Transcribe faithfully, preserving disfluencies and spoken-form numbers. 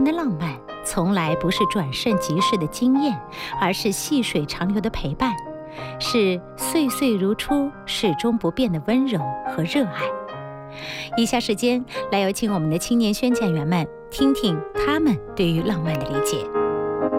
的浪漫从来不是转瞬即逝的经验，而是细水长流的陪伴，是岁岁如初、始终不变的温柔和热爱。以下时间来有请我们的青年宣讲员们听听他们对于浪漫的理解。